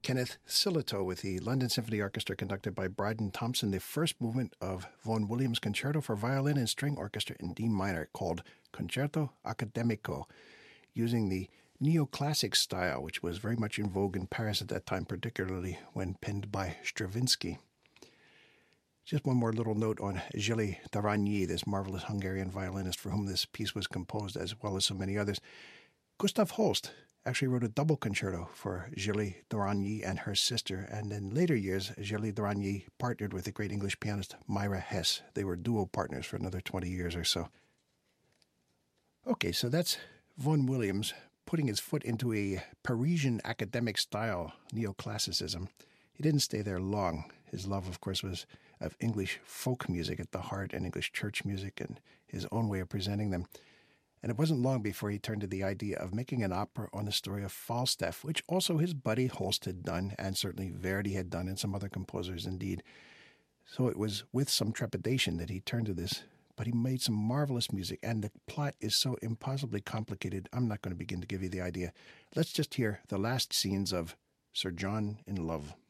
Kenneth Sillitoe with the London Symphony Orchestra conducted by Bryden Thompson, the first movement of Vaughan Williams' Concerto for Violin and String Orchestra in D minor called Concerto Accademico, using the neoclassic style, which was very much in vogue in Paris at that time, particularly when penned by Stravinsky. Just one more little note on Gilles d'Aragny, this marvelous Hungarian violinist for whom this piece was composed, as well as so many others. Gustav Holst actually wrote a double concerto for Gilles d'Aragny and her sister, and in later years, Gilles d'Aragny partnered with the great English pianist Myra Hess. They were duo partners for another 20 years or so. Okay, so that's Vaughan Williams putting his foot into a Parisian academic style, neoclassicism. He didn't stay there long. His love, of course, was of English folk music at the heart and English church music and his own way of presenting them. And it wasn't long before he turned to the idea of making an opera on the story of Falstaff, which also his buddy Holst had done, and certainly Verdi had done, and some other composers indeed. So it was with some trepidation that he turned to this, but he made some marvelous music, and the plot is so impossibly complicated, I'm not going to begin to give you the idea. Let's just hear the last scenes of Sir John in Love.